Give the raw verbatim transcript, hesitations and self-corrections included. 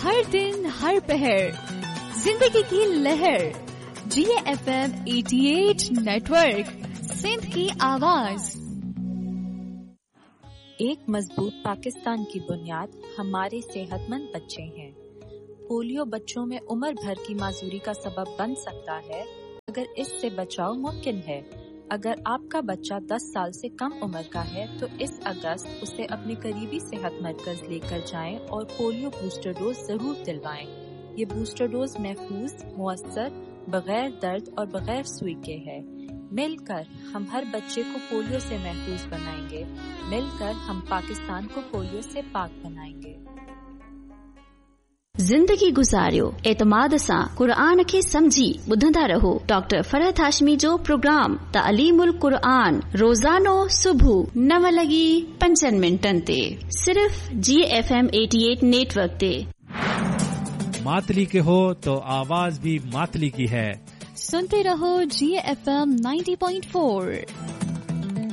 ہر دن ہر پہر زندگی کی لہر جی F M eighty eight network Sindh کی آواز. ایک مضبوط پاکستان کی بنیاد ہمارے صحت مند بچے ہیں. پولیو بچوں میں عمر بھر کی معذوری کا سبب بن سکتا ہے اگر اس سے بچاؤ ممکن ہے. اگر آپ کا بچہ دس سال سے کم عمر کا ہے تو اس اگست اسے اپنے قریبی صحت مرکز لے کر جائیں اور پولیو بوسٹر ڈوز ضرور دلوائیں. یہ بوسٹر ڈوز محفوظ، مؤثر، بغیر درد اور بغیر سوئی کے ہے. مل کر ہم ہر بچے کو پولیو سے محفوظ بنائیں گے. مل کر ہم پاکستان کو پولیو سے پاک بنائیں گے. زندگی گزاریو اعتماد سان قرآن کے سمجھی ॿुधंदा رہو. ڈاکٹر فرحت ہاشمی جو پروگرام تعلیم القرآن روزانو صبح نو لگی پنجن منٹن تے صرف جی F M eighty eight net work تے. ماتلی کے ہو تو آواز بھی ماتلی کی ہے. سنتے رہو جی F M ninety point four.